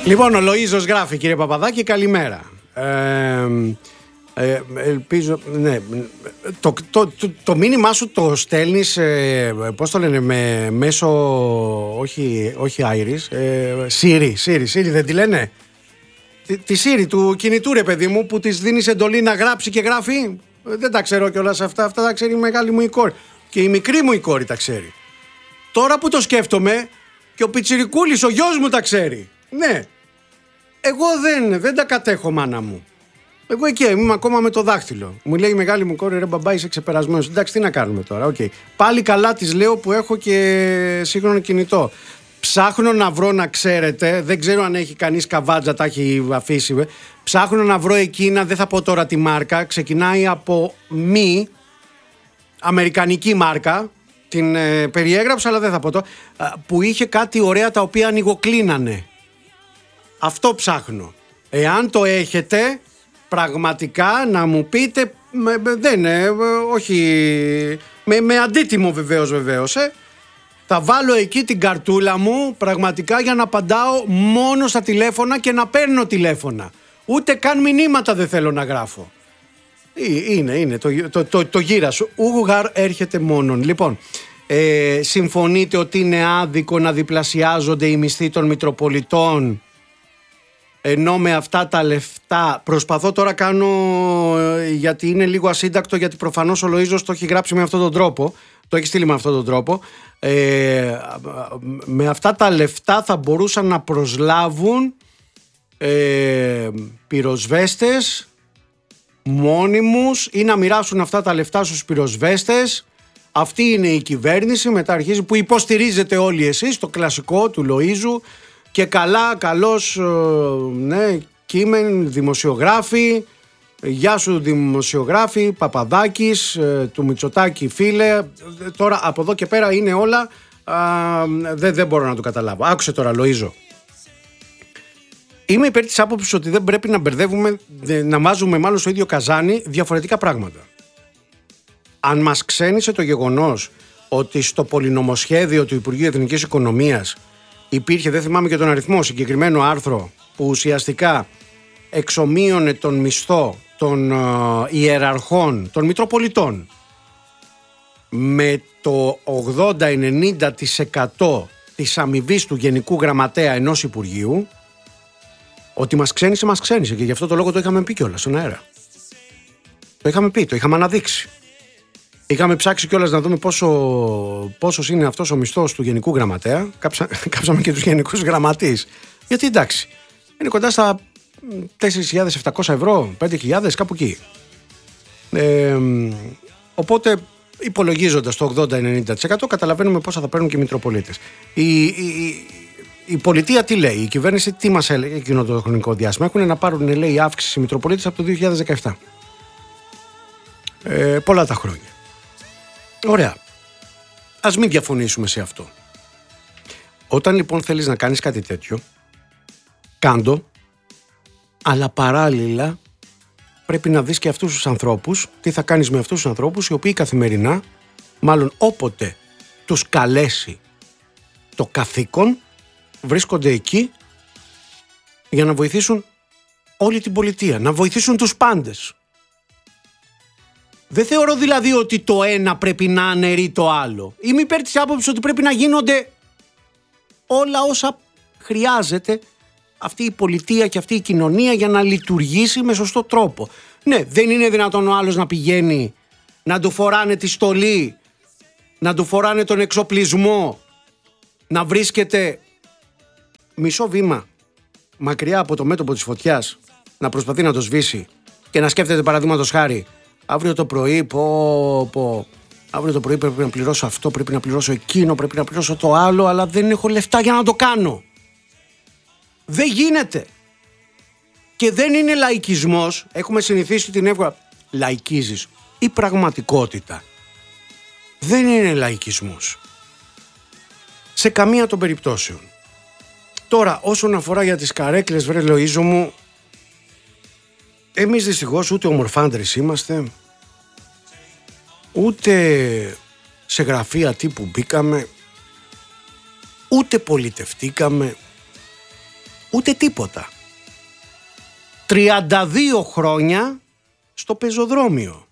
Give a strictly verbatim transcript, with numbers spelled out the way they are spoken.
Λοιπόν, ο Λοΐζος γράφει, κύριε Παπαδάκη, καλημέρα. Ε, ε, ελπίζω, ναι, το, το, το, το μήνυμά σου το στέλνεις, ε, πώς το λένε, με, μέσω, όχι, όχι Iris, ε, Siri, Siri, Siri δεν τη λένε. Τη, τη Siri του κινητού, ρε παιδί μου, που της δίνεις εντολή να γράψει και γράφει. Δεν τα ξέρω κιόλας αυτά, αυτά τα ξέρει η μεγάλη μου η κόρη. Και η μικρή μου η κόρη τα ξέρει. Τώρα που το σκέφτομαι, και ο πιτσιρικούλης, ο γιος μου τα ξέρει. Ναι. Εγώ δεν, δεν τα κατέχω, μάνα μου. Εγώ εκεί είμαι ακόμα με το δάχτυλο. Μου λέει η μεγάλη μου κόρη, ρε μπαμπά, είσαι ξεπερασμένος. Εντάξει, τι να κάνουμε τώρα. Okay. Πάλι καλά της λέω που έχω και σύγχρονο κινητό. Ψάχνω να βρω, να ξέρετε, δεν ξέρω αν έχει κανείς καβάτζα, τα έχει αφήσει. Ψάχνω να βρω εκείνα, δεν θα πω τώρα τη μάρκα. Ξεκινάει από μη, αμερικανική μάρκα. Την ε, περιέγραψα, αλλά δεν θα πω το. Που είχε κάτι ωραία τα οποία ανοιγοκλίνανε. Αυτό ψάχνω. Εάν το έχετε, πραγματικά να μου πείτε, με, δεν ε, όχι, με, με αντίτιμο βεβαίως βεβαίως, ε. Θα βάλω εκεί την καρτούλα μου πραγματικά για να απαντάω μόνο στα τηλέφωνα και να παίρνω τηλέφωνα. Ούτε καν μηνύματα δεν θέλω να γράφω. Είναι, είναι, το, το, το, το γύρα σου. Ουγουγαρ έρχεται μόνον. Λοιπόν, ε, συμφωνείτε ότι είναι άδικο να διπλασιάζονται οι μισθοί των Μητροπολιτών, ενώ με αυτά τα λεφτά, προσπαθώ τώρα κάνω, γιατί είναι λίγο ασύντακτο, γιατί προφανώς ο Λοΐζος το έχει γράψει με αυτόν τον τρόπο, το έχει στείλει με αυτόν τον τρόπο, ε, με αυτά τα λεφτά θα μπορούσαν να προσλάβουν ε, πυροσβέστες μόνιμους ή να μοιράσουν αυτά τα λεφτά στους πυροσβέστες. Αυτή είναι η κυβέρνηση, μετά αρχίζει, που υποστηρίζετε όλοι εσείς, το κλασικό του Λοΐζου. Και καλά, καλώς, ναι, κείμεν, δημοσιογράφοι, γεια σου δημοσιογράφοι, Παπαδάκης, του Μητσοτάκη φίλε, τώρα από εδώ και πέρα είναι όλα, α, δεν, δεν μπορώ να το καταλάβω. Άκουσε τώρα, Λοΐζο. Είμαι υπέρ της άποψης ότι δεν πρέπει να μπερδεύουμε, να βάζουμε μάλλον στο ίδιο καζάνι διαφορετικά πράγματα. Αν μας ξένησε το γεγονός ότι στο πολυνομοσχέδιο του Υπουργείου Εθνικής Οικονομίας υπήρχε, δεν θυμάμαι και τον αριθμό, συγκεκριμένο άρθρο που ουσιαστικά εξομοίωνε τον μισθό των uh, ιεραρχών, των Μητροπολιτών, με το ογδόντα με ενενήντα τοις εκατό της αμοιβής του Γενικού Γραμματέα ενός Υπουργείου, ότι μας ξένησε, μας ξένησε, και γι' αυτό το λόγο το είχαμε πει κιόλας στον αέρα. Το είχαμε πει, το είχαμε αναδείξει. Είχαμε ψάξει κιόλας να δούμε πόσο, πόσος είναι αυτός ο μισθός του Γενικού Γραμματέα. Κάψα, κάψαμε και τους Γενικούς Γραμματείς. Γιατί εντάξει, είναι κοντά στα τέσσερις χιλιάδες επτακόσια ευρώ, πέντε χιλιάδες, κάπου εκεί. Ε, οπότε, υπολογίζοντας το ογδόντα με ενενήντα τοις εκατό, καταλαβαίνουμε πόσα θα παίρνουν και οι Μητροπολίτες. Η, η, η, η πολιτεία τι λέει, η κυβέρνηση τι μας έλεγε εκείνο το χρονικό διάστημα? Έχουν να πάρουν, λέει, αύξηση οι Μητροπολίτες από το δύο χιλιάδες δεκαεπτά. Ε, πολλά τα χρόνια. Ωραία. Ας μην διαφωνήσουμε σε αυτό. Όταν λοιπόν θέλεις να κάνεις κάτι τέτοιο, κάντο, αλλά παράλληλα πρέπει να δεις και αυτούς τους ανθρώπους, τι θα κάνεις με αυτούς τους ανθρώπους οι οποίοι καθημερινά, μάλλον όποτε τους καλέσει το καθήκον, βρίσκονται εκεί για να βοηθήσουν όλη την πολιτεία, να βοηθήσουν τους πάντες. Δεν θεωρώ δηλαδή ότι το ένα πρέπει να αναιρεί το άλλο. Είμαι υπέρ της άποψης ότι πρέπει να γίνονται όλα όσα χρειάζεται αυτή η πολιτεία και αυτή η κοινωνία για να λειτουργήσει με σωστό τρόπο. Ναι, δεν είναι δυνατόν ο άλλος να πηγαίνει, να του φοράνε τη στολή, να του φοράνε τον εξοπλισμό, να βρίσκεται μισό βήμα μακριά από το μέτωπο της φωτιάς, να προσπαθεί να το σβήσει και να σκέφτεται, παραδείγματος χάρη, αύριο το πρωί, πω, πω, αύριο το πρωί πρέπει να πληρώσω αυτό, πρέπει να πληρώσω εκείνο, πρέπει να πληρώσω το άλλο, αλλά δεν έχω λεφτά για να το κάνω. Δεν γίνεται. Και δεν είναι λαϊκισμός, έχουμε συνηθίσει την εύκολα, λαϊκίζεις. Η πραγματικότητα δεν είναι λαϊκισμός. Σε καμία των περιπτώσεων. Τώρα, όσον αφορά για τις καρέκλες, βρε Λοΐζο μου, εμείς δυστυχώς ούτε ομορφάντρες είμαστε, ούτε σε γραφεία τύπου μπήκαμε, ούτε πολιτευτήκαμε, ούτε τίποτα. τριάντα δύο χρόνια στο πεζοδρόμιο.